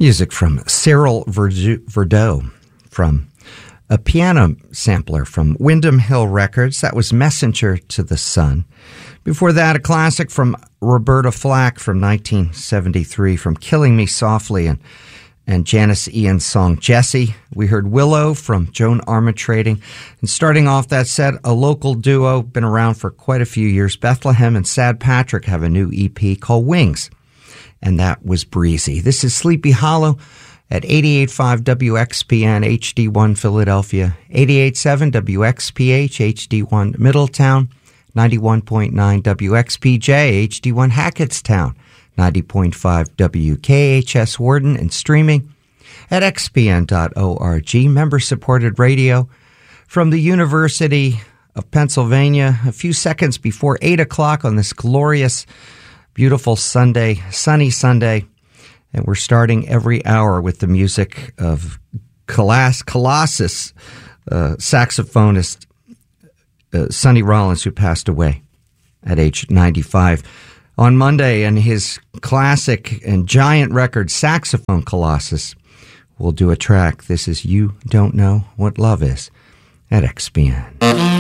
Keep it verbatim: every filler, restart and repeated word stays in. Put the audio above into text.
Music from Cyril Verdeau from a piano sampler from Windham Hill Records. That was Messenger to the Sun. Before that, a classic from Roberta Flack from nineteen seventy-three from Killing Me Softly and, and Janice Ian's song Jessie. We heard Willow from Joan Armatrading. And starting off that set, a local duo, been around for quite a few years. Bethlehem and Sad Patrick have a new E P called Wings. And that was Breezy. This is Sleepy Hollow at eighty-eight point five W X P N H D one Philadelphia, eighty-eight point seven W X P H H D one Middletown, ninety-one point nine W X P J H D one Hackettstown, ninety point five W K H S Warden, and streaming at x p n dot org. Member-supported radio from the University of Pennsylvania. A few seconds before eight o'clock on this glorious beautiful Sunday, sunny Sunday, and we're starting every hour with the music of Coloss- Colossus uh, saxophonist uh, Sonny Rollins, who passed away at age ninety-five on Monday, and his classic and giant record, Saxophone Colossus, will do a track. This is You Don't Know What Love Is at X P N.